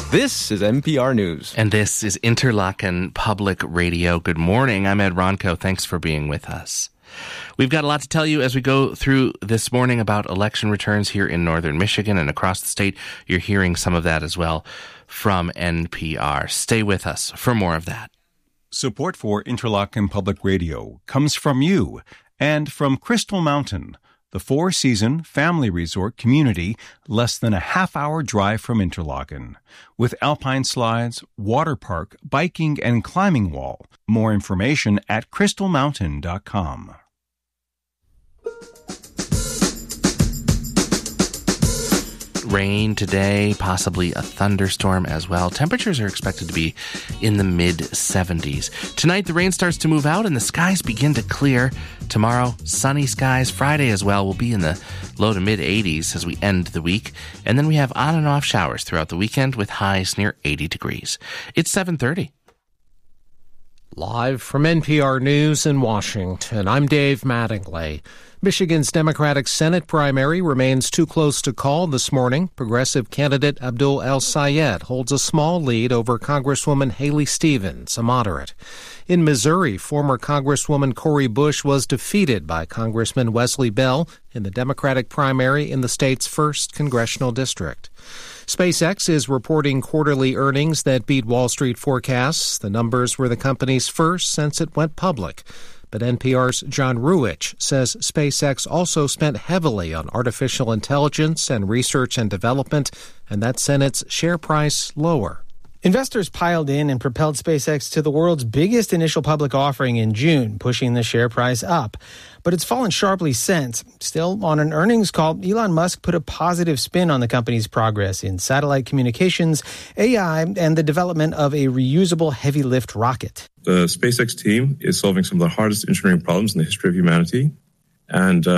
This is NPR News. And this is Interlaken Public Radio. Good morning. I'm Ed Ronco. Thanks for being with us. We've got a lot to tell you as we go through this morning about election returns here in northern Michigan and across the state. You're hearing some of that as well from NPR. Stay with us for more of that. Support for Interlaken Public Radio comes from you and from Crystal Mountain, the four-season family resort community less than a half-hour drive from Interlaken. With alpine slides, water park, biking, and climbing wall. More information at crystalmountain.com. Rain today, possibly a thunderstorm as well. Temperatures are expected to be in the mid-70s. Tonight, the rain starts to move out and the skies begin to clear. Tomorrow, sunny skies. Friday as well will be in the low to mid-80s as we end the week. And then we have on and off showers throughout the weekend with highs near 80 degrees. It's 7:30. Live from NPR News in Washington, I'm Dave Mattingly. Michigan's Democratic Senate primary remains too close to call this morning. Progressive candidate Abdul El-Sayed holds a small lead over Congresswoman Haley Stevens, a moderate. In Missouri, former Congresswoman Cori Bush was defeated by Congressman Wesley Bell in the Democratic primary in the state's 1st congressional district. SpaceX is reporting quarterly earnings that beat Wall Street forecasts. The numbers were the company's first since it went public. But NPR's John Ruwitch says SpaceX also spent heavily on artificial intelligence and research and development, and that sent its share price lower. Investors piled in and propelled SpaceX to the world's biggest initial public offering in June, pushing the share price up. But it's fallen sharply since. Still, on an earnings call, Elon Musk put a positive spin on the company's progress in satellite communications, AI, and the development of a reusable heavy-lift rocket. The SpaceX team is solving some of the hardest engineering problems in the history of humanity, and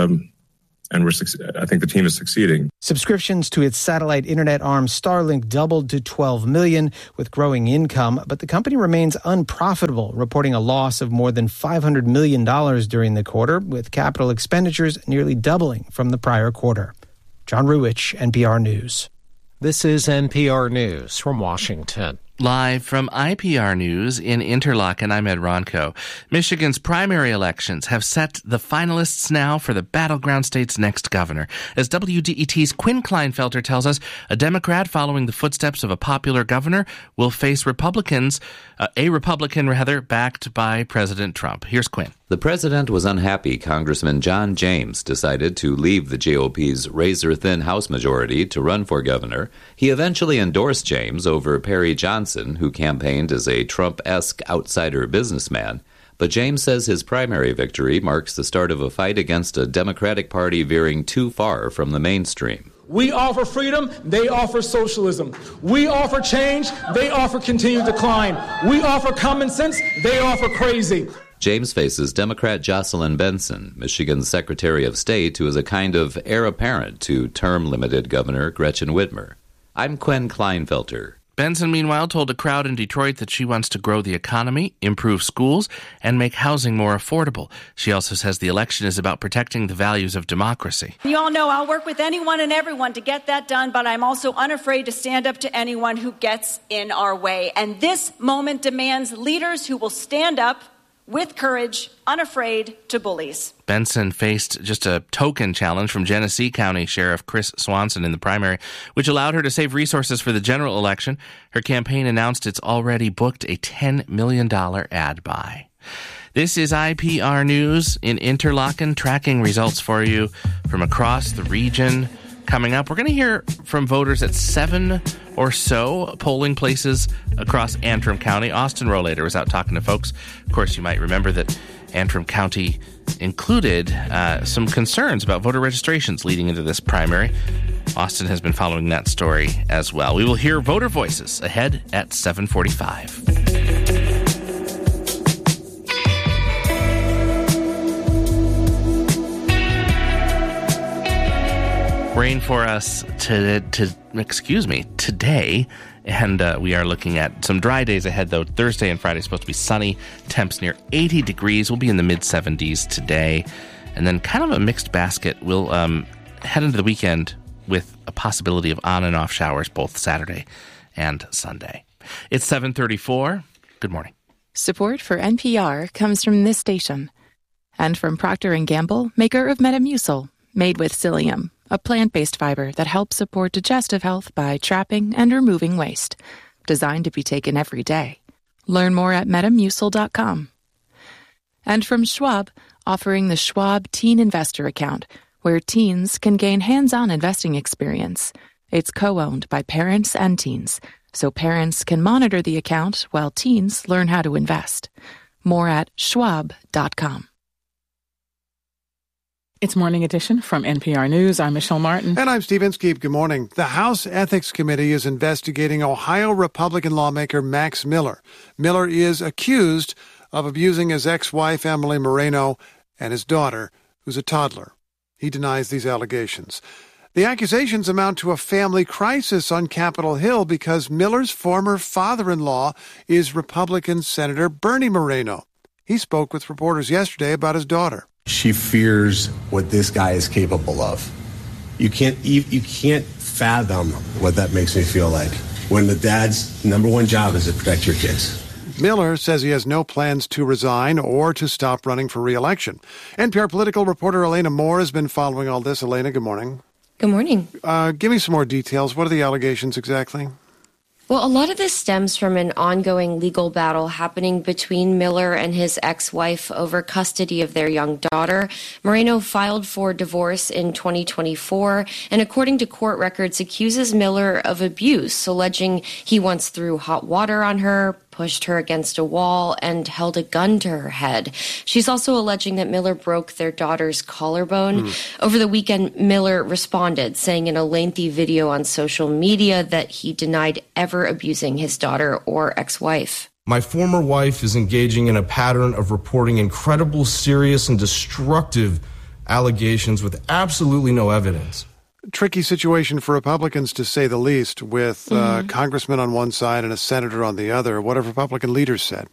I think the team is succeeding. Subscriptions to its satellite internet arm Starlink doubled to 12 million with growing income, but the company remains unprofitable, reporting a loss of more than $500 million during the quarter, with capital expenditures nearly doubling from the prior quarter. John Ruwitch, NPR News. This is NPR News from Washington. Live from IPR News in Interlaken, I'm Ed Ronco. Michigan's primary elections have set the finalists now for the battleground state's next governor. As WDET's Quinn Kleinfelter tells us, a Democrat following the footsteps of a popular governor will face a Republican backed by President Trump. Here's Quinn. The president was unhappy Congressman John James decided to leave the GOP's razor-thin House majority to run for governor. He eventually endorsed James over Perry Johnson, who campaigned as a Trump-esque outsider businessman. But James says his primary victory marks the start of a fight against a Democratic Party veering too far from the mainstream. We offer freedom, they offer socialism. We offer change, they offer continued decline. We offer common sense, they offer crazy. James faces Democrat Jocelyn Benson, Michigan's Secretary of State, who is a kind of heir apparent to term-limited Governor Gretchen Whitmer. I'm Quinn Kleinfelter. Benson, meanwhile, told a crowd in Detroit that she wants to grow the economy, improve schools, and make housing more affordable. She also says the election is about protecting the values of democracy. You all know I'll work with anyone and everyone to get that done, but I'm also unafraid to stand up to anyone who gets in our way. And this moment demands leaders who will stand up with courage, unafraid to bullies. Benson faced just a token challenge from Genesee County Sheriff Chris Swanson in the primary, which allowed her to save resources for the general election. Her campaign announced it's already booked a $10 million ad buy. This is IPR News in Interlaken, tracking results for you from across the region. Coming up, we're going to hear from voters at 7 or so polling places across Antrim County. Austin Rollator was out talking to folks. Of course, you might remember that Antrim County included some concerns about voter registrations leading into this primary. Austin has been following that story as well. We will hear voter voices ahead at 7:45. Rain for us today, and we are looking at some dry days ahead, though. Thursday and Friday is supposed to be sunny, temps near 80 degrees. We'll be in the mid-70s today, and then kind of a mixed basket. We'll head into the weekend with a possibility of on and off showers both Saturday and Sunday. It's 7:34. Good morning. Support for NPR comes from this station and from Procter & Gamble, maker of Metamucil, made with psyllium, a plant-based fiber that helps support digestive health by trapping and removing waste. Designed to be taken every day. Learn more at Metamucil.com. And from Schwab, offering the Schwab Teen Investor Account, where teens can gain hands-on investing experience. It's co-owned by parents and teens, so parents can monitor the account while teens learn how to invest. More at Schwab.com. It's Morning Edition from NPR News. I'm Michelle Martin. And I'm Steve Inskeep. Good morning. The House Ethics Committee is investigating Ohio Republican lawmaker Max Miller. Miller is accused of abusing his ex-wife, Emily Moreno, and his daughter, who's a toddler. He denies these allegations. The accusations amount to a family crisis on Capitol Hill because Miller's former father-in-law is Republican Senator Bernie Moreno. He spoke with reporters yesterday about his daughter. She fears what this guy is capable of. You can't fathom what that makes me feel like when the dad's number one job is to protect your kids. Miller says he has no plans to resign or to stop running for re-election. NPR political reporter Elena Moore has been following all this. Elena, good morning. Good morning. Give me some more details. What are the allegations exactly? Well, a lot of this stems from an ongoing legal battle happening between Miller and his ex-wife over custody of their young daughter. Moreno filed for divorce in 2024 and, according to court records, accuses Miller of abuse, alleging he once threw hot water on her, pushed her against a wall, and held a gun to her head. She's also alleging that Miller broke their daughter's collarbone. Over the weekend, Miller responded, saying in a lengthy video on social media that he denied ever abusing his daughter or ex-wife. My former wife is engaging in a pattern of reporting incredible, serious, and destructive allegations with absolutely no evidence. Tricky situation for Republicans, to say the least, with congressmen on one side and a senator on the other. What have Republican leaders said?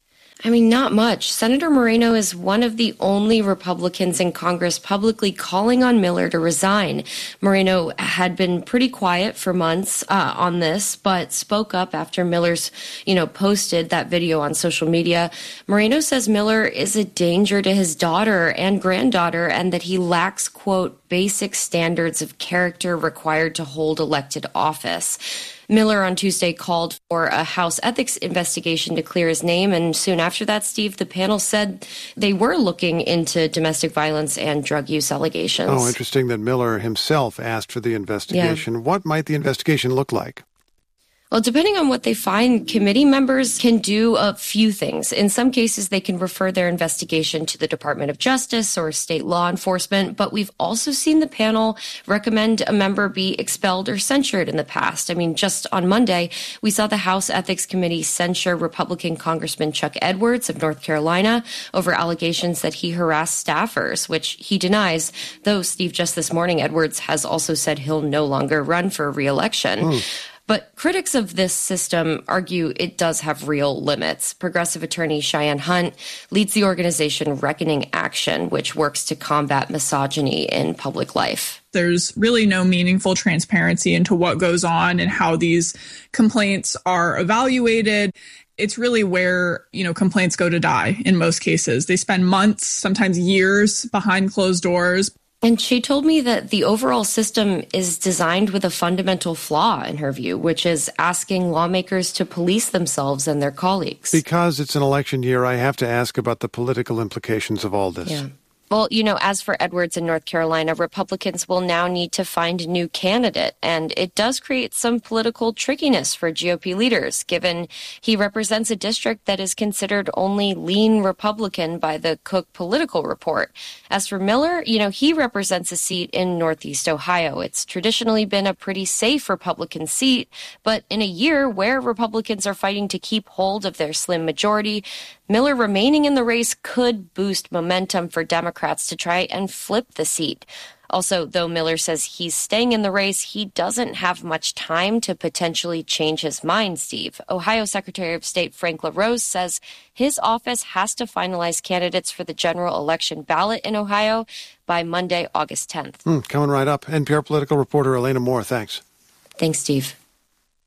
I mean, not much. Senator Moreno is one of the only Republicans in Congress publicly calling on Miller to resign. Moreno had been pretty quiet for months on this, but spoke up after Miller's, posted that video on social media. Moreno says Miller is a danger to his daughter and granddaughter and that he lacks, quote, basic standards of character required to hold elected office. Miller on Tuesday called for a House ethics investigation to clear his name, and soon after that, Steve, the panel said they were looking into domestic violence and drug use allegations. Oh, interesting that Miller himself asked for the investigation. Yeah. What might the investigation look like? Well, depending on what they find, committee members can do a few things. In some cases, they can refer their investigation to the Department of Justice or state law enforcement. But we've also seen the panel recommend a member be expelled or censured in the past. I mean, just on Monday, we saw the House Ethics Committee censure Republican Congressman Chuck Edwards of North Carolina over allegations that he harassed staffers, which he denies. Though, Steve, just this morning, Edwards has also said he'll no longer run for re-election. But critics of this system argue it does have real limits. Progressive attorney Cheyenne Hunt leads the organization Reckoning Action, which works to combat misogyny in public life. There's really no meaningful transparency into what goes on and how these complaints are evaluated. It's really where, complaints go to die in most cases. They spend months, sometimes years behind closed doors. And she told me that the overall system is designed with a fundamental flaw, in her view, which is asking lawmakers to police themselves and their colleagues. Because it's an election year, I have to ask about the political implications of all this. Yeah. Well, as for Edwards in North Carolina, Republicans will now need to find a new candidate. And it does create some political trickiness for GOP leaders, given he represents a district that is considered only lean Republican by the Cook Political Report. As for Miller, he represents a seat in Northeast Ohio. It's traditionally been a pretty safe Republican seat, but in a year where Republicans are fighting to keep hold of their slim majority, Miller remaining in the race could boost momentum for Democrats to try and flip the seat. Also, though Miller says he's staying in the race, he doesn't have much time to potentially change his mind, Steve. Ohio Secretary of State Frank LaRose says his office has to finalize candidates for the general election ballot in Ohio by Monday, August 10th. Coming right up. NPR political reporter Elena Moore, thanks. Thanks, Steve.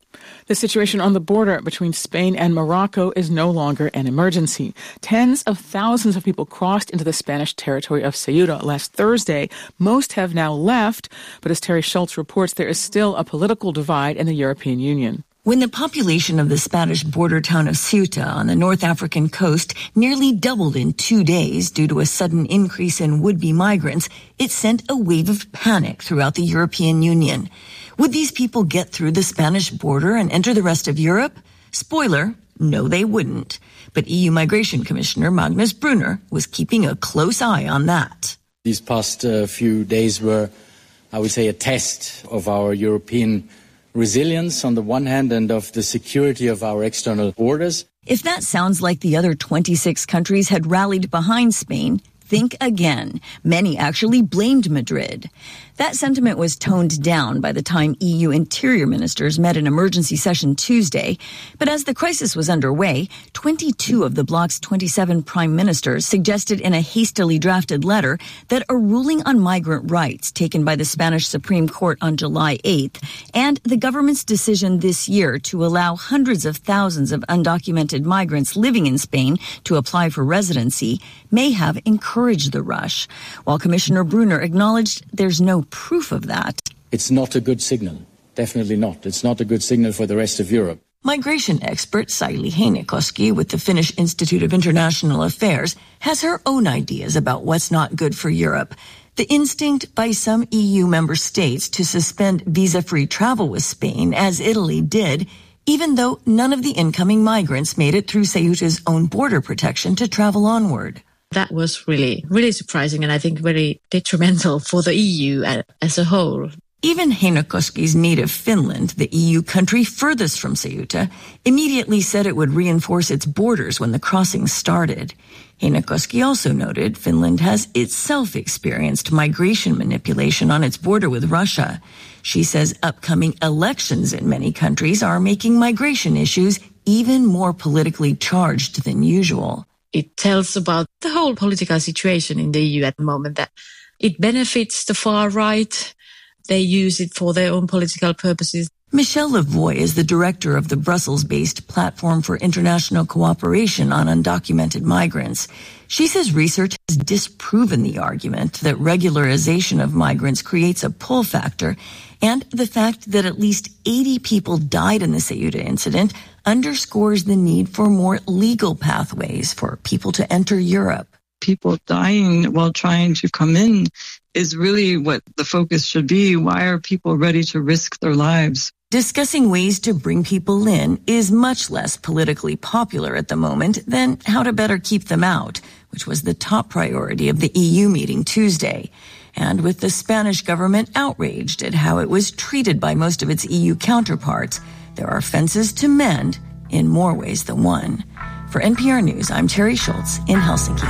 The situation on the border between Spain and Morocco is no longer an emergency. Tens of thousands of people crossed into the Spanish territory of Ceuta last Thursday. Most have now left, but as Terry Schultz reports, there is still a political divide in the European Union. When the population of the Spanish border town of Ceuta on the North African coast nearly doubled in 2 days due to a sudden increase in would-be migrants, it sent a wave of panic throughout the European Union. Would these people get through the Spanish border and enter the rest of Europe? Spoiler, no, they wouldn't. But EU Migration Commissioner Magnus Brunner was keeping a close eye on that. These past few days were, I would say, a test of our European resilience on the one hand and of the security of our external borders. If that sounds like the other 26 countries had rallied behind Spain, think again. Many actually blamed Madrid. That sentiment was toned down by the time EU interior ministers met in emergency session Tuesday. But as the crisis was underway, 22 of the bloc's 27 prime ministers suggested in a hastily drafted letter that a ruling on migrant rights taken by the Spanish Supreme Court on July 8th and the government's decision this year to allow hundreds of thousands of undocumented migrants living in Spain to apply for residency may have encouraged the rush. While Commissioner Brunner acknowledged there's no proof of that. It's not a good signal. Definitely not. It's not a good signal for the rest of Europe. Migration expert Saili Heinokoski with the Finnish Institute of International Affairs has her own ideas about what's not good for Europe. The instinct by some EU member states to suspend visa-free travel with Spain, as Italy did, even though none of the incoming migrants made it through Ceuta's own border protection to travel onward. That was really, really surprising and I think very detrimental for the EU as a whole. Even Heinokoski's native Finland, the EU country furthest from Ceuta, immediately said it would reinforce its borders when the crossing started. Heinokoski also noted Finland has itself experienced migration manipulation on its border with Russia. She says upcoming elections in many countries are making migration issues even more politically charged than usual. It tells about the whole political situation in the EU at the moment, that it benefits the far right. They use it for their own political purposes. Michelle Lavoie is the director of the Brussels-based Platform for International Cooperation on Undocumented Migrants. She says research has disproven the argument that regularization of migrants creates a pull factor, and the fact that at least 80 people died in the Ceuta incident underscores the need for more legal pathways for people to enter Europe. People dying while trying to come in is really what the focus should be. Why are people ready to risk their lives? Discussing ways to bring people in is much less politically popular at the moment than how to better keep them out, which was the top priority of the EU meeting Tuesday. And with the Spanish government outraged at how it was treated by most of its EU counterparts, there are fences to mend in more ways than one. For NPR News, I'm Terry Schultz in Helsinki.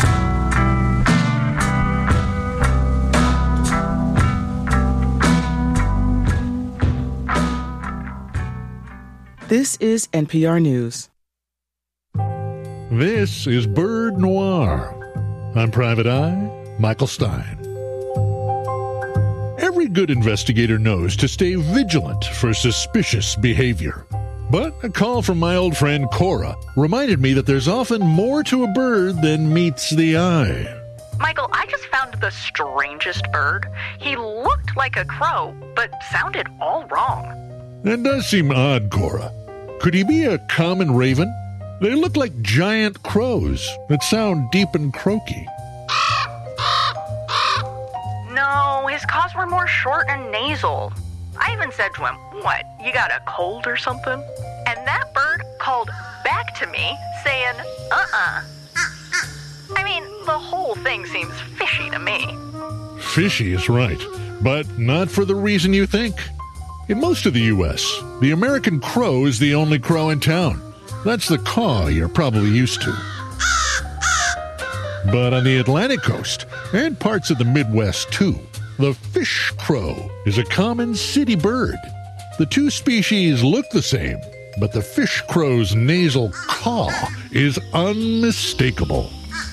This is NPR News. This is Bird Noir. I'm Private Eye, Michael Stein. Every good investigator knows to stay vigilant for suspicious behavior. But a call from my old friend Cora reminded me that there's often more to a bird than meets the eye. Michael, I just found the strangest bird. He looked like a crow, but sounded all wrong. That does seem odd, Cora. Could he be a common raven? They look like giant crows that sound deep and croaky. No, his caws were more short and nasal. I even said to him, "What, you got a cold or something?" And that bird called back to me saying, I mean, the whole thing seems fishy to me. Fishy is right, but not for the reason you think. In most of the U.S., the American crow is the only crow in town. That's the caw you're probably used to. But on the Atlantic coast, and parts of the Midwest too, the fish crow is a common city bird. The two species look the same, but the fish crow's nasal caw is unmistakable.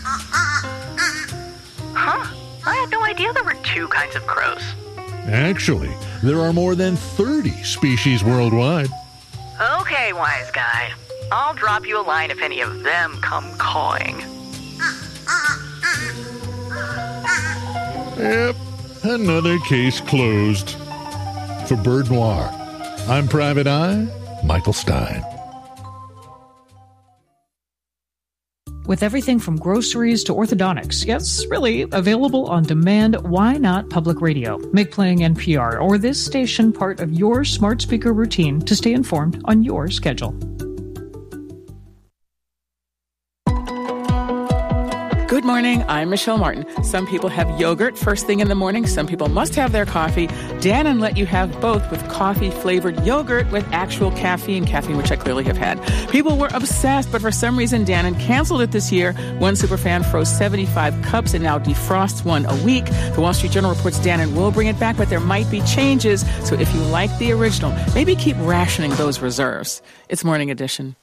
Huh? I had no idea there were two kinds of crows. Actually, there are more than 30 species worldwide. Okay, wise guy. I'll drop you a line if any of them come cawing. Yep, another case closed. For Bird Noir, I'm Private Eye, Michael Stein. With everything from groceries to orthodontics, yes, really, available on demand, why not public radio? Make playing NPR or this station part of your smart speaker routine to stay informed on your schedule. Good morning, I'm Michelle Martin. Some people have yogurt first thing in the morning. Some people must have their coffee. Dannon let you have both with coffee-flavored yogurt with actual caffeine, which I clearly have had. People were obsessed, but for some reason, Dannon canceled it this year. One superfan froze 75 cups and now defrosts one a week. The Wall Street Journal reports Dannon will bring it back, but there might be changes. So if you like the original, maybe keep rationing those reserves. It's Morning Edition.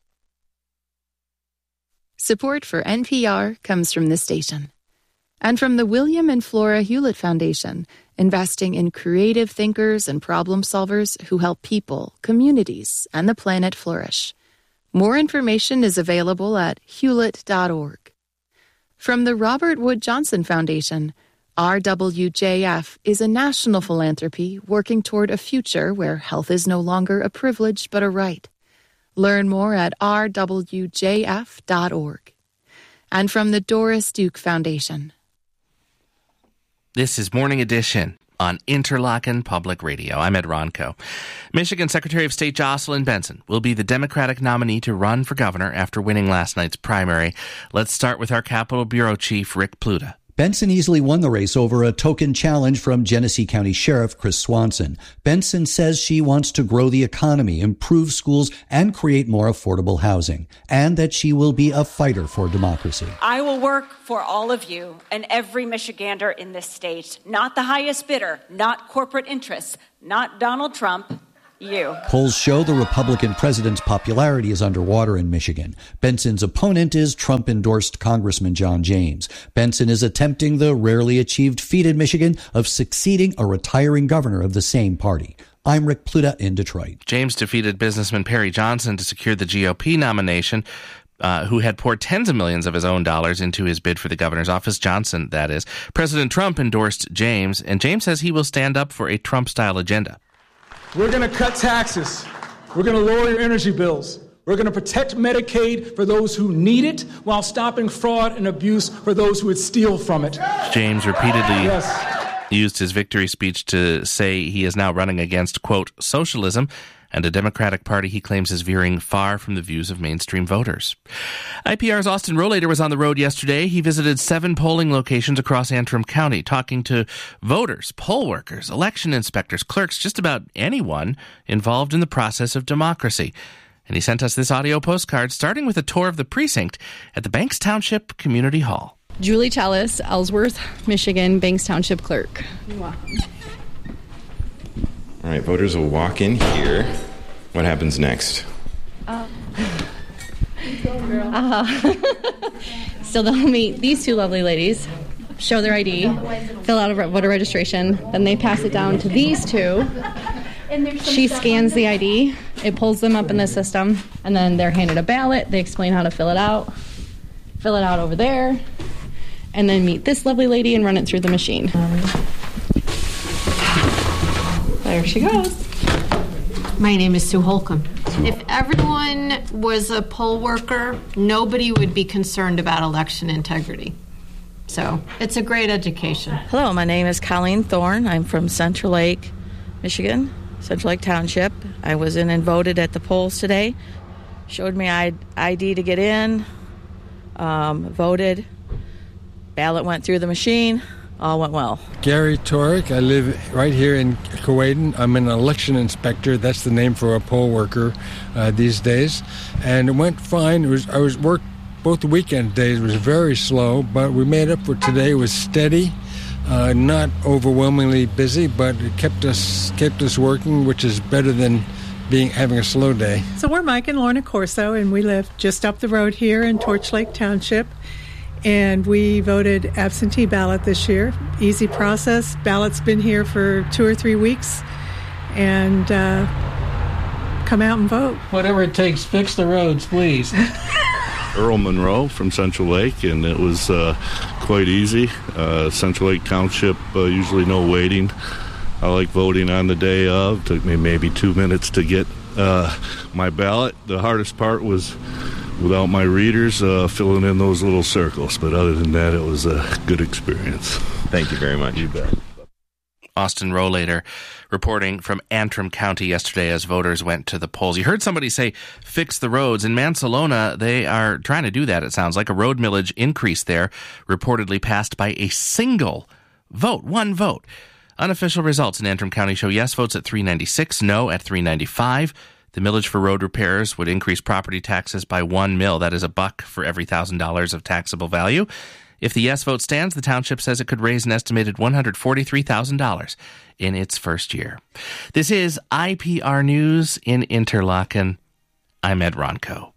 Support for NPR comes from this station and from the William and Flora Hewlett Foundation, investing in creative thinkers and problem solvers who help people, communities, and the planet flourish. More information is available at hewlett.org. From the Robert Wood Johnson Foundation, RWJF is a national philanthropy working toward a future where health is no longer a privilege but a right. Learn more at rwjf.org. And from the Doris Duke Foundation. This is Morning Edition on Interlochen Public Radio. I'm Ed Ronco. Michigan Secretary of State Jocelyn Benson will be the Democratic nominee to run for governor after winning last night's primary. Let's start with our Capitol Bureau Chief, Rick Pluta. Benson easily won the race over a token challenge from Genesee County Sheriff Chris Swanson. Benson says she wants to grow the economy, improve schools, and create more affordable housing, and that she will be a fighter for democracy. I will work for all of you and every Michigander in this state. Not the highest bidder, not corporate interests, not Donald Trump. You. Polls show the Republican president's popularity is underwater in Michigan. Benson's opponent is Trump-endorsed Congressman John James. Benson is attempting the rarely achieved feat in Michigan of succeeding a retiring governor of the same party. I'm Rick Pluta in Detroit. James defeated businessman Perry Johnson to secure the GOP nomination. Who had poured tens of millions of his own dollars into his bid for the governor's office. Johnson, that is. President Trump endorsed James, and James says he will stand up for a Trump-style agenda. We're going to cut taxes. We're going to lower your energy bills. We're going to protect Medicaid for those who need it while stopping fraud and abuse for those who would steal from it. James repeatedly used his victory speech to say he is now running against, quote, socialism, and a Democratic Party he claims is veering far from the views of mainstream voters. IPR's Austin Rollator was on the road yesterday. He visited 7 polling locations across Antrim County, talking to voters, poll workers, election inspectors, clerks, just about anyone involved in the process of democracy. And he sent us this audio postcard, starting with a tour of the precinct at the Banks Township Community Hall. Julie Chalice, Ellsworth, Michigan, Banks Township Clerk. All right, voters will walk in here. What happens next? So they'll meet these 2 lovely ladies, show their ID, fill out a voter registration, then they pass it down to these 2. She scans the ID, it pulls them up in the system, and then they're handed a ballot. They explain how to fill it out over there, and then meet this lovely lady and run it through the machine. There she goes. My name is Sue Holcomb. If everyone was a poll worker, nobody would be concerned about election integrity. So it's a great education. Hello, my name is Colleen Thorne. I'm from Central Lake, Michigan, Central Lake Township. I was in and voted at the polls today. Showed me ID to get in, voted, ballot went through the machine. All went well. Gary Torek. I live right here in Kewadin. I'm an election inspector. That's the name for a poll worker these days. And it went fine. I was worked both the weekend days. It was very slow, but we made up for today. It was steady, not overwhelmingly busy, but it kept us working, which is better than having a slow day. So we're Mike and Lorna Corso, and we live just up the road here in Torch Lake Township. And we voted absentee ballot this year. Easy process. Ballot's been here for 2 or 3 weeks. And come out and vote. Whatever it takes, fix the roads, please. Earl Monroe from Central Lake, and it was quite easy. Central Lake Township, usually no waiting. I like voting on the day of. Took me maybe 2 minutes to get my ballot. The hardest part was without my readers filling in those little circles, but other than that, it was a good experience. Thank you very much. You bet. Austin Rohlater reporting from Antrim County yesterday as voters went to the polls. You heard somebody say, fix the roads. In Mansalona, they are trying to do that, it sounds like. A road millage increase there, reportedly passed by a single vote, one vote. Unofficial results in Antrim County show yes votes at 396, no at 395. The millage for road repairs would increase property taxes by $1 million. That is $1 for every $1,000 of taxable value. If the yes vote stands, the township says it could raise an estimated $143,000 in its first year. This is IPR News in Interlaken. I'm Ed Ronco.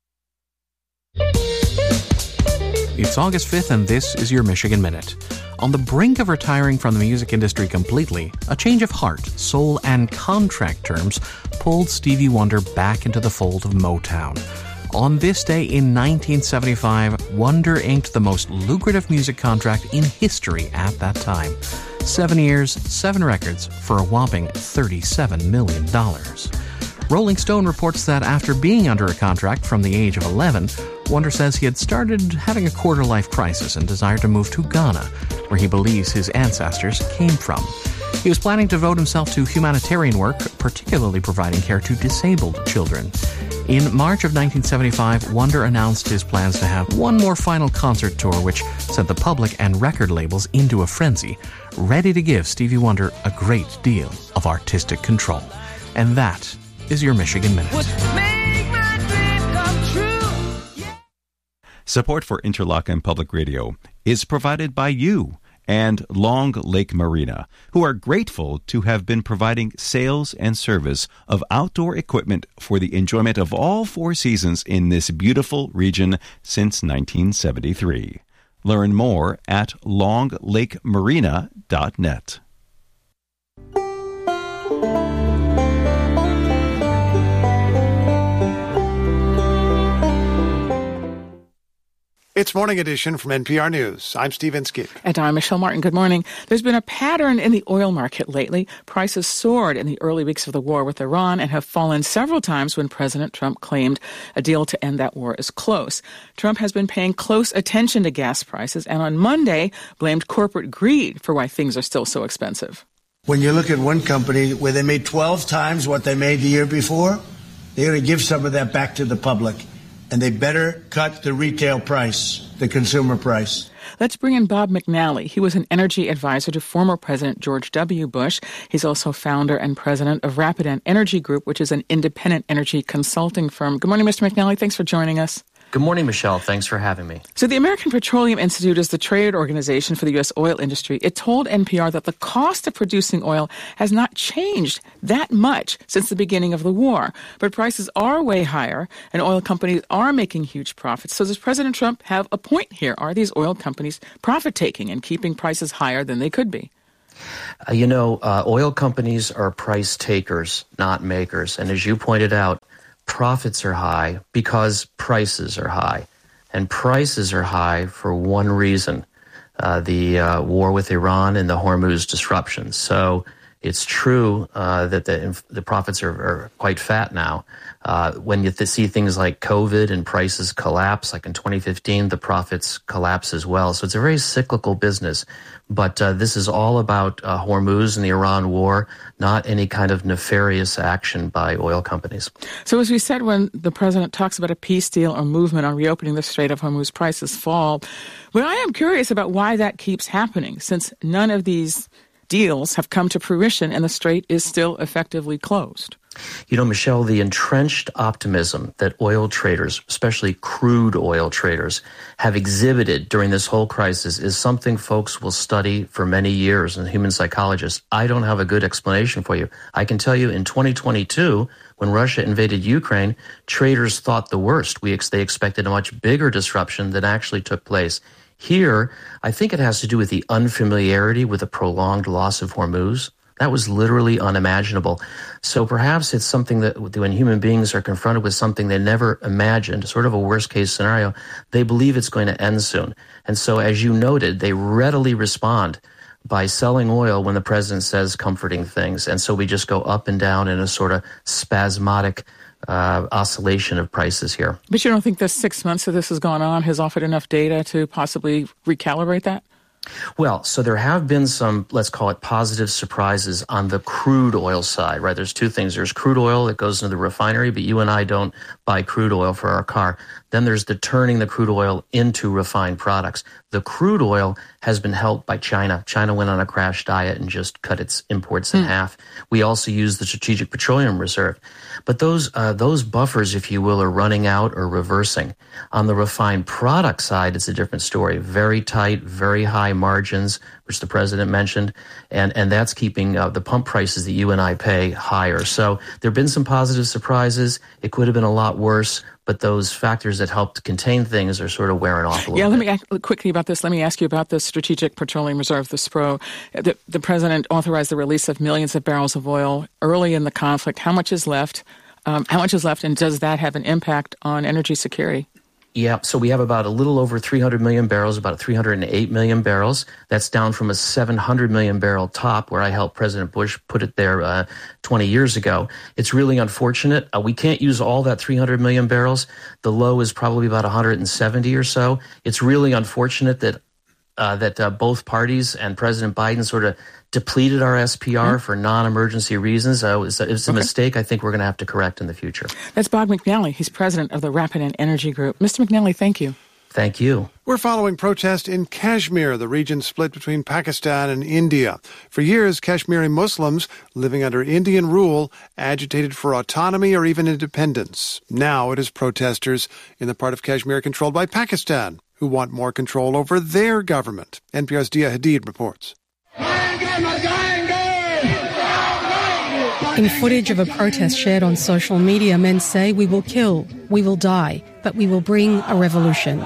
It's August 5th, and this is your Michigan Minute. On the brink of retiring from the music industry completely, a change of heart, soul, and contract terms pulled Stevie Wonder back into the fold of Motown. On this day in 1975, Wonder inked the most lucrative music contract in history at that time. 7 years, 7 records for a whopping $37 million. Rolling Stone reports that after being under a contract from the age of 11, Wonder says he had started having a quarter-life crisis and desired to move to Ghana, where he believes his ancestors came from. He was planning to devote himself to humanitarian work, particularly providing care to disabled children. In March of 1975, Wonder announced his plans to have one more final concert tour, which sent the public and record labels into a frenzy, ready to give Stevie Wonder a great deal of artistic control. And that is your Michigan Minute. Support for Interlaken Public Radio is provided by you and Long Lake Marina, who are grateful to have been providing sales and service of outdoor equipment for the enjoyment of all 4 seasons in this beautiful region since 1973. Learn more at longlakemarina.net. It's Morning Edition from NPR News. I'm Steve Inskeep. And I'm Michelle Martin. Good morning. There's been a pattern in the oil market lately. Prices soared in the early weeks of the war with Iran and have fallen several times when President Trump claimed a deal to end that war is close. Trump has been paying close attention to gas prices and on Monday blamed corporate greed for why things are still so expensive. When you look at one company where they made 12 times what they made the year before, they're going to give some of that back to the public. And they better cut the retail price, the consumer price. Let's bring in Bob McNally. He was an energy advisor to former President George W. Bush. He's also founder and president of Rapidan Energy Group, which is an independent energy consulting firm. Good morning, Mr. McNally. Thanks for joining us. Good morning, Michelle. Thanks for having me. So the American Petroleum Institute is the trade organization for the U.S. oil industry. It told NPR that the cost of producing oil has not changed that much since the beginning of the war. But prices are way higher, and oil companies are making huge profits. So does President Trump have a point here? Are these oil companies profit-taking and keeping prices higher than they could be? Oil companies are price takers, not makers. And as you pointed out, profits are high because prices are high. And prices are high for one reason, the war with Iran and the Hormuz disruptions. So it's true that the profits are quite fat now. When you see things like COVID and prices collapse, like in 2015, the profits collapse as well. So it's a very cyclical business. But this is all about Hormuz and the Iran war, not any kind of nefarious action by oil companies. So as we said, when the president talks about a peace deal or movement on reopening the Strait of Hormuz, prices fall. But I am curious about why that keeps happening, since none of these deals have come to fruition and the strait is still effectively closed. Michelle, the entrenched optimism that oil traders, especially crude oil traders, have exhibited during this whole crisis is something folks will study for many years, and human psychologists. I don't have a good explanation for you. I can tell you in 2022, when Russia invaded Ukraine, traders thought the worst. They expected a much bigger disruption than actually took place. Here, I think it has to do with the unfamiliarity with the prolonged loss of Hormuz. That was literally unimaginable. So perhaps it's something that when human beings are confronted with something they never imagined, sort of a worst-case scenario, they believe it's going to end soon. And so, as you noted, they readily respond by selling oil when the president says comforting things. And so we just go up and down in a sort of spasmodic oscillation of prices here. But you don't think the 6 months that this has gone on has offered enough data to possibly recalibrate that? Well, so there have been some, let's call it positive surprises on the crude oil side, right? There's two things. There's crude oil that goes into the refinery, but you and I don't buy crude oil for our car. Then there's the turning the crude oil into refined products. The crude oil has been helped by China. China went on a crash diet and just cut its imports in half. We also use the Strategic Petroleum Reserve. But those buffers, if you will, are running out or reversing. On the refined product side, it's a different story. Very tight, very high margins, which the president mentioned, and that's keeping the pump prices that you and I pay higher. So there have been some positive surprises. It could have been a lot worse, but those factors that help to contain things are sort of wearing off a little bit. Let me quickly about this. Let me ask you about the Strategic Petroleum Reserve, the SPRO. The president authorized the release of millions of barrels of oil early in the conflict. How much is left? And does that have an impact on energy security? Yeah, so we have about a little over 300 million barrels, about 308 million barrels. That's down from a 700 million barrel top where I helped President Bush put it there 20 years ago. It's really unfortunate. We can't use all that 300 million barrels. The low is probably about 170 or so. It's really unfortunate that both parties and President Biden sort of depleted our SPR for non-emergency reasons. It's a mistake I think we're going to have to correct in the future. That's Bob McNally. He's president of the Rapidan Energy Group. Mr. McNally, thank you. Thank you. We're following protest in Kashmir, the region split between Pakistan and India. For years, Kashmiri Muslims living under Indian rule agitated for autonomy or even independence. Now it is protesters in the part of Kashmir controlled by Pakistan who want more control over their government. NPR's Dia Hadid reports. In footage of a protest shared on social media, men say, "We will kill, we will die, but we will bring a revolution."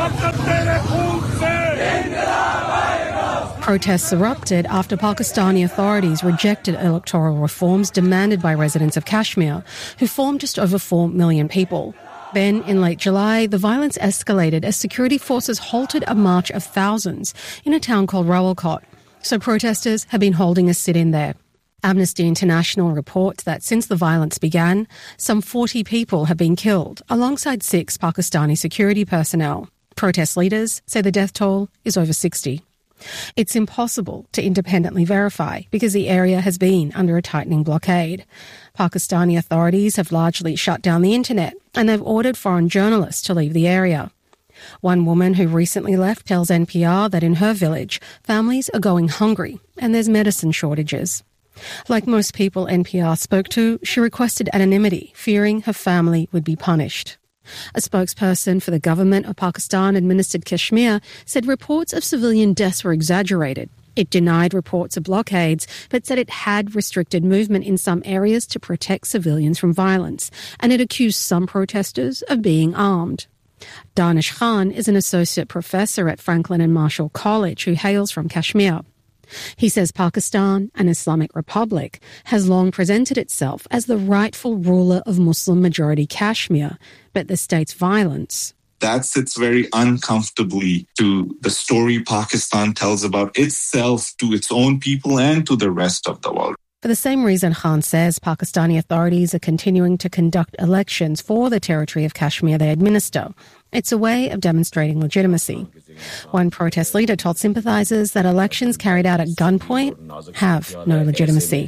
Protests erupted after Pakistani authorities rejected electoral reforms demanded by residents of Kashmir, who form just over 4 million people. Then, in late July, the violence escalated as security forces halted a march of thousands in a town called Rawalkot. So protesters have been holding a sit-in there. Amnesty International reports that since the violence began, some 40 people have been killed, alongside 6 Pakistani security personnel. Protest leaders say the death toll is over 60. It's impossible to independently verify because the area has been under a tightening blockade. Pakistani authorities have largely shut down the internet, and they've ordered foreign journalists to leave the area. One woman who recently left tells NPR that in her village, families are going hungry and there's medicine shortages. Like most people NPR spoke to, she requested anonymity, fearing her family would be punished. A spokesperson for the government of Pakistan-administered Kashmir said reports of civilian deaths were exaggerated. It denied reports of blockades, but said it had restricted movement in some areas to protect civilians from violence, and it accused some protesters of being armed. Danish Khan is an associate professor at Franklin and Marshall College who hails from Kashmir. He says Pakistan, an Islamic republic, has long presented itself as the rightful ruler of Muslim-majority Kashmir, but the state's violence... That sits very uncomfortably to the story Pakistan tells about itself to its own people and to the rest of the world. For the same reason, Khan says Pakistani authorities are continuing to conduct elections for the territory of Kashmir they administer. It's a way of demonstrating legitimacy. One protest leader told sympathizers that elections carried out at gunpoint have no legitimacy.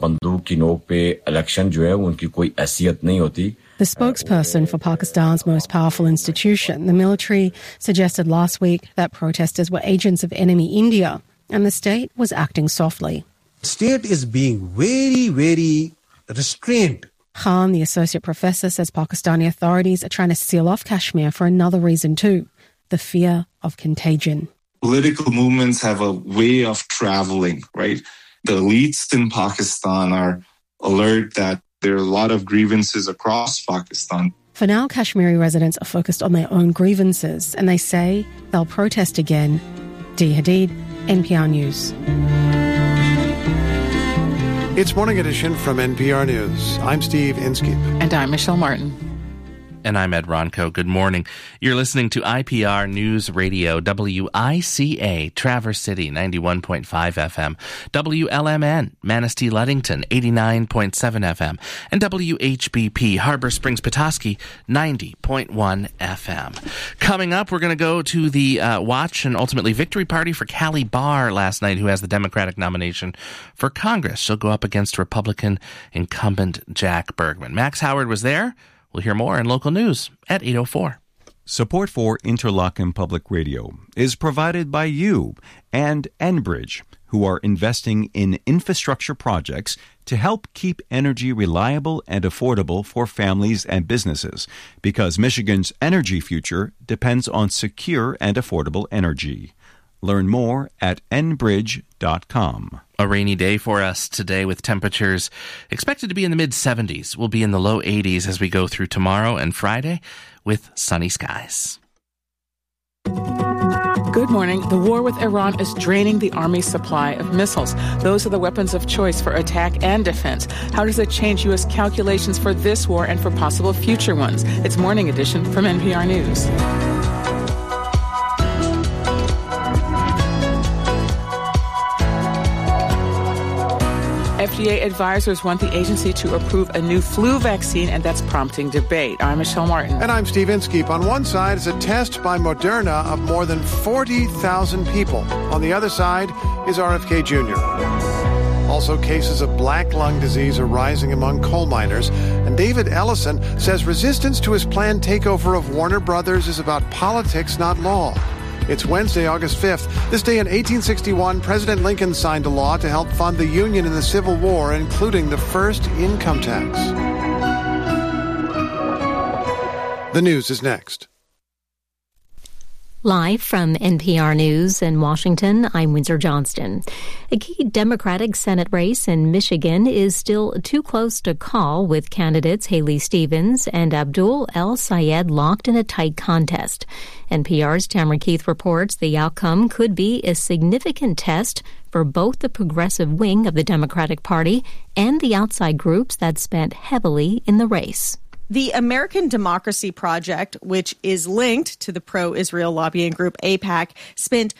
The spokesperson for Pakistan's most powerful institution, the military, suggested last week that protesters were agents of enemy India, and the state was acting softly. The state is being very, very restrained. Khan, the associate professor, says Pakistani authorities are trying to seal off Kashmir for another reason too, the fear of contagion. Political movements have a way of traveling, right? The elites in Pakistan are alert that there are a lot of grievances across Pakistan. For now, Kashmiri residents are focused on their own grievances, and they say they'll protest again. Dia Hadid, NPR News. It's Morning Edition from NPR News. I'm Steve Inskeep. And I'm Michelle Martin. And I'm Ed Ronco. Good morning. You're listening to IPR News Radio, WICA, Traverse City, 91.5 FM, WLMN, Manistee Ludington, 89.7 FM, and WHBP, Harbor Springs, Petoskey, 90.1 FM. Coming up, we're going to go to the watch and ultimately victory party for Callie Barr last night, who has the Democratic nomination for Congress. She'll go up against Republican incumbent Jack Bergman. Max Howard was there. We'll hear more in local news at 8:04. Support for Interlochen Public Radio is provided by you and Enbridge, who are investing in infrastructure projects to help keep energy reliable and affordable for families and businesses, because Michigan's energy future depends on secure and affordable energy. Learn more at enbridge.com. A rainy day for us today with temperatures expected to be in the mid-70s. We'll be in the low 80s as we go through tomorrow and Friday with sunny skies. Good morning. The war with Iran is draining the Army's supply of missiles. Those are the weapons of choice for attack and defense. How does it change U.S. calculations for this war and for possible future ones? It's Morning Edition from NPR News. FDA advisors want the agency to approve a new flu vaccine, and that's prompting debate. I'm Michelle Martin. And I'm Steve Inskeep. On one side is a test by Moderna of more than 40,000 people. On the other side is RFK Jr. Also, cases of black lung disease are rising among coal miners. And David Ellison says resistance to his planned takeover of Warner Brothers is about politics, not law. It's Wednesday, August 5th. This day in 1861, President Lincoln signed a law to help fund the Union in the Civil War, including the first income tax. The news is next. Live from NPR News in Washington, I'm Windsor Johnston. A key Democratic Senate race in Michigan is still too close to call, with candidates Haley Stevens and Abdul El-Sayed locked in a tight contest. NPR's Tamara Keith reports the outcome could be a significant test for both the progressive wing of the Democratic Party and the outside groups that spent heavily in the race. The American Democracy Project, which is linked to the pro-Israel lobbying group AIPAC, spent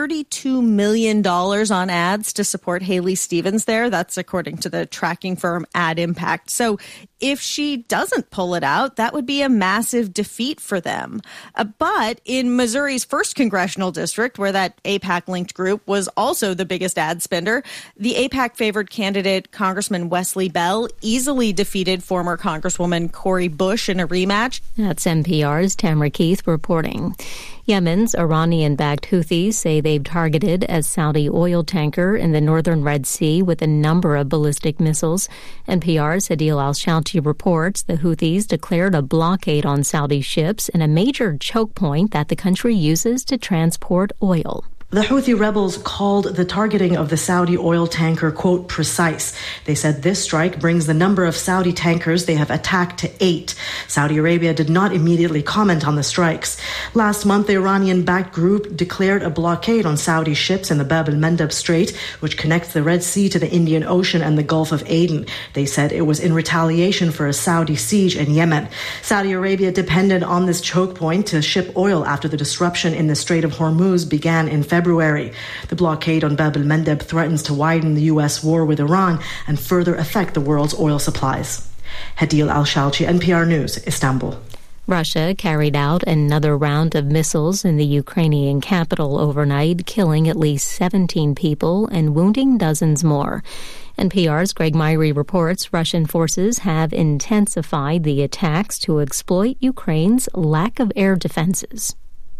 $32 million on ads to support Haley Stevens there. That's according to the tracking firm Ad Impact. So if she doesn't pull it out, that would be a massive defeat for them. But in Missouri's 1st congressional district, where that AIPAC-linked group was also the biggest ad spender, the AIPAC-favored candidate, Congressman Wesley Bell, easily defeated former Congresswoman Cori Bush in a rematch. That's NPR's Tamara Keith reporting. Yemen's Iranian-backed Houthis say they've targeted a Saudi oil tanker in the northern Red Sea with a number of ballistic missiles. NPR's Adil Al-Shouchi reports the Houthis declared a blockade on Saudi ships in a major choke point that the country uses to transport oil. The Houthi rebels called the targeting of the Saudi oil tanker, quote, precise. They said this strike brings the number of Saudi tankers they have attacked to 8. Saudi Arabia did not immediately comment on the strikes. Last month, the Iranian-backed group declared a blockade on Saudi ships in the Bab el-Mandeb Strait, which connects the Red Sea to the Indian Ocean and the Gulf of Aden. They said it was in retaliation for a Saudi siege in Yemen. Saudi Arabia depended on this choke point to ship oil after the disruption in the Strait of Hormuz began in February. The blockade on Bab el-Mandeb threatens to widen the U.S. war with Iran and further affect the world's oil supplies. Hadil Al-Shouchi, NPR News, Istanbul. Russia carried out another round of missiles in the Ukrainian capital overnight, killing at least 17 people and wounding dozens more. NPR's Greg Myrie reports Russian forces have intensified the attacks to exploit Ukraine's lack of air defenses.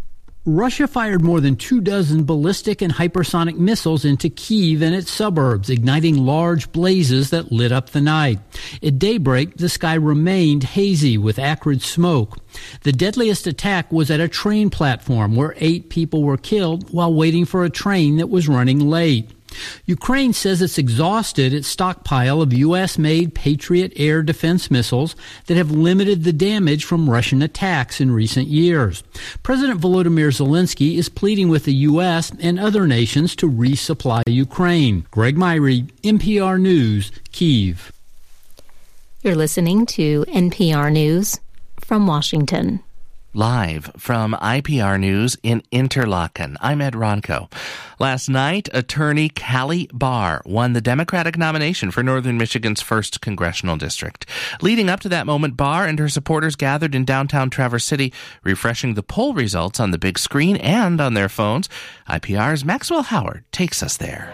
Russia fired more than 24 ballistic and hypersonic missiles into Kyiv and its suburbs, igniting large blazes that lit up the night. At daybreak, the sky remained hazy with acrid smoke. The deadliest attack was at a train platform where 8 people were killed while waiting for a train that was running late. Ukraine says it's exhausted its stockpile of U.S.-made Patriot air defense missiles that have limited the damage from Russian attacks in recent years. President Volodymyr Zelensky is pleading with the U.S. and other nations to resupply Ukraine. Greg Myrie, NPR News, Kyiv. You're listening to NPR News from Washington. Live from IPR News in Interlaken, I'm Ed Ronco. Last night, attorney Callie Barr won the Democratic nomination for Northern Michigan's 1st Congressional District. Leading up to that moment, Barr and her supporters gathered in downtown Traverse City, refreshing the poll results on the big screen and on their phones. IPR's Maxwell Howard takes us there.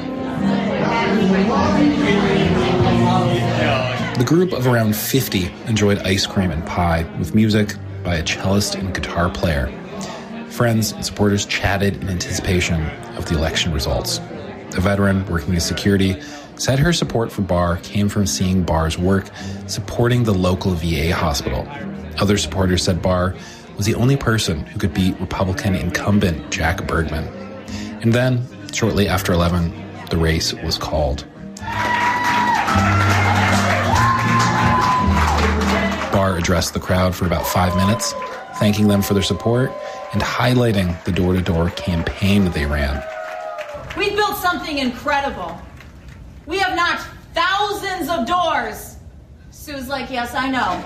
The group of around 50 enjoyed ice cream and pie with music by a cellist and guitar player. Friends and supporters chatted in anticipation of the election results. A veteran working as security said her support for Barr came from seeing Barr's work supporting the local VA hospital. Other supporters said Barr was the only person who could beat Republican incumbent Jack Bergman. And then, shortly after 11, the race was called. Barr addressed the crowd for about 5 minutes, thanking them for their support and highlighting the door-to-door campaign they ran. We've built something incredible. We have knocked thousands of doors. Sue's like, yes, I know.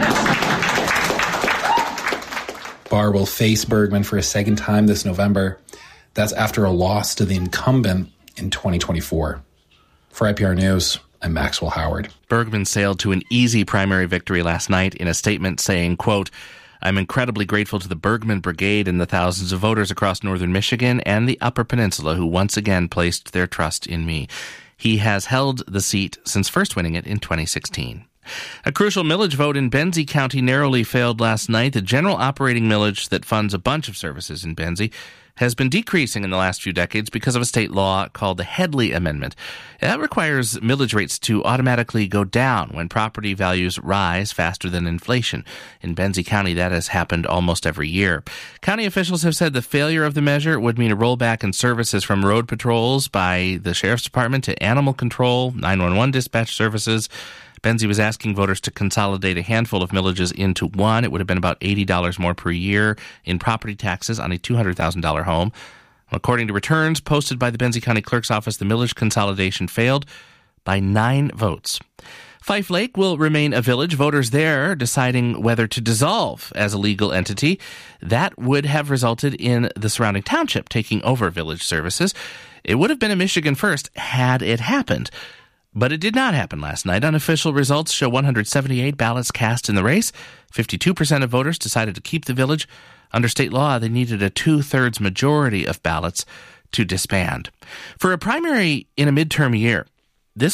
Barr will face Bergman for a second time this November. That's after a loss to the incumbent in 2024. For IPR News, I'm Maxwell Howard. Bergman sailed to an easy primary victory last night in a statement saying, quote, I'm incredibly grateful to the Bergman Brigade and the thousands of voters across northern Michigan and the Upper Peninsula who once again placed their trust in me. He has held the seat since first winning it in 2016. A crucial millage vote in Benzie County narrowly failed last night. The general operating millage that funds a bunch of services in Benzie has been decreasing in the last few decades because of a state law called the Headley Amendment. That requires millage rates to automatically go down when property values rise faster than inflation. In Benzie County, that has happened almost every year. County officials have said the failure of the measure would mean a rollback in services from road patrols by the Sheriff's Department to animal control, 911 dispatch services. Benzie was asking voters to consolidate a handful of millages into one. It would have been about $80 more per year in property taxes on a $200,000 home. According to returns posted by the Benzie County Clerk's Office, the millage consolidation failed by 9 votes. Fife Lake will remain a village. Voters there deciding whether to dissolve as a legal entity. That would have resulted in the surrounding township taking over village services. It would have been a Michigan first had it happened. But it did not happen last night. Unofficial results show 178 ballots cast in the race. 52% of voters decided to keep the village. Under state law, they needed a 2/3 majority of ballots to disband. For a primary in a midterm year,